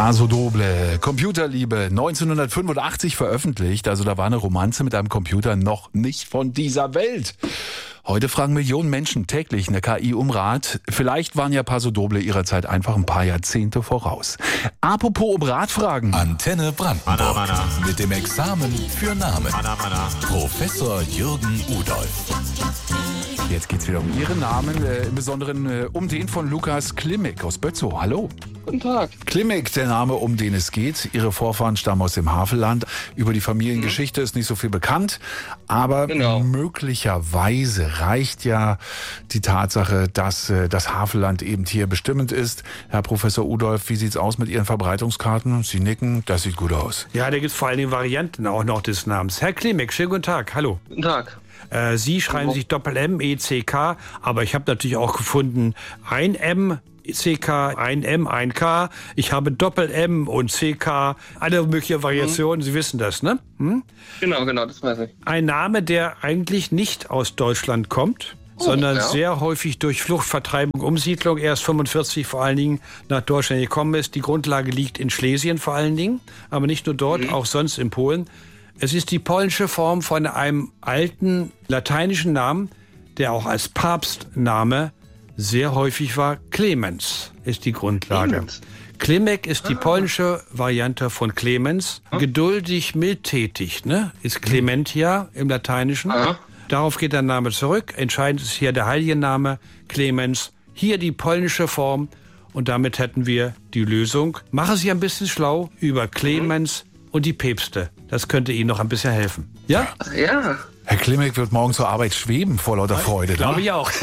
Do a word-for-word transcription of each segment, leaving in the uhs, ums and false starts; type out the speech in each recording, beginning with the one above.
Paso Doble, Computerliebe, neunzehnhundertfünfundachtzig veröffentlicht. Also da war eine Romanze mit einem Computer noch nicht von dieser Welt. Heute fragen Millionen Menschen täglich eine K I um Rat. Vielleicht waren ja Paso Doble ihrer Zeit einfach ein paar Jahrzehnte voraus. Apropos um Rat fragen. Antenne Brandenburg. Mana, mana. Mit dem Examen für Namen. Mana, mana. Professor Jürgen Udolph. Jetzt geht's wieder um Ihren Namen, äh, im Besonderen äh, um den von Lukas Klimek aus Bötzow. Hallo. Guten Tag. Klimek, der Name, um den es geht. Ihre Vorfahren stammen aus dem Havelland. Über die Familiengeschichte ist nicht so viel bekannt. Aber Genau. möglicherweise reicht ja die Tatsache, dass äh, das Havelland eben hier bestimmend ist. Herr Professor Udolph, wie sieht's aus mit Ihren Verbreitungskarten? Sie nicken, das sieht gut aus. Ja, da gibt es vor allen Dingen Varianten auch noch des Namens. Herr Klimek, schönen guten Tag, hallo. Guten Tag. Äh, Sie schreiben sich Doppel-M, E C K, aber ich habe natürlich auch gefunden, ein M, C K, ein M, ein K. Ich habe Doppel-M und C K, alle mögliche Variationen, mhm. Sie wissen das, ne? Hm? Genau, genau, das weiß ich. Ein Name, der eigentlich nicht aus Deutschland kommt, oh, sondern ja. sehr häufig durch Flucht, Vertreibung, Umsiedlung erst fünfundvierzig vor allen Dingen nach Deutschland gekommen ist. Die Grundlage liegt in Schlesien vor allen Dingen, aber nicht nur dort, mhm. auch sonst in Polen. Es ist die polnische Form von einem alten lateinischen Namen, der auch als Papstname sehr häufig war. Clemens ist die Grundlage. Clemens. Klimek ist die Ah. polnische Variante von Clemens. Geduldig, mildtätig, ne? Ist Clementia im Lateinischen. Ah. Darauf geht der Name zurück. Entscheidend ist hier der heilige Name Clemens. Hier die polnische Form. Und damit hätten wir die Lösung. Mache Sie ein bisschen schlau über Clemens und die Päpste. Das könnte Ihnen noch ein bisschen helfen. Ja? Ach ja. Herr Klimek wird morgen zur Arbeit schweben vor lauter Freude. Glaube ne? ich auch.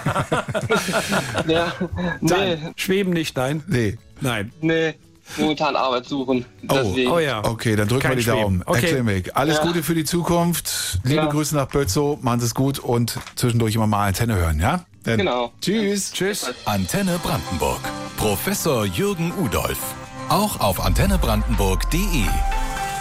Ja. Nee, Nein, schweben nicht, nein. Nee. Nein. nee. Momentan Arbeit suchen. Deswegen. Oh ja. Okay, dann drücken Kein wir die Schweben. Daumen. Okay. Herr Klimek, alles Ja. Gute für die Zukunft. Liebe Ja. Grüße nach Bötzow. Machen Sie es gut und zwischendurch immer mal Antenne hören, ja? Dann Genau. Tschüss. Tschüss. Antenne Brandenburg. Professor Jürgen Udolph. Auch auf antenne brandenburg punkt de.